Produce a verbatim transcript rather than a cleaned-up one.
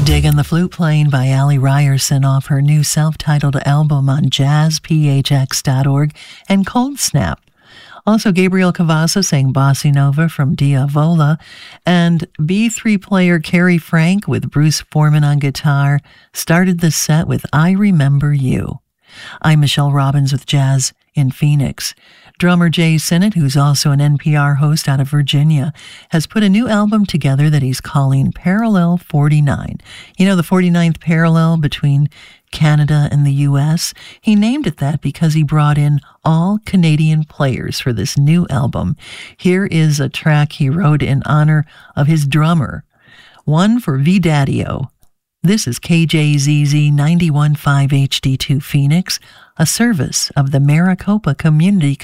Diggin' the Flute Playing by Allie Ryerson off her new self-titled album on jazz p h x dot org and Cold Snap. Also, Gabriel Cavazza sang Bossa Nova from Diavola, and B three player Carrie Frank with Bruce Foreman on guitar started the set with I Remember You. I'm Michelle Robbins with Jazz in Phoenix. Drummer Jay Sinnott, who's also an N P R host out of Virginia, has put a new album together that he's calling Parallel forty-nine. You know, the forty-ninth parallel between Canada and the U S? He named it that because he brought in all Canadian players for this new album. Here is a track he wrote in honor of his drummer, one for V Daddy-O. This is K J Z Z ninety-one point five H D two Phoenix, a service of the Maricopa Community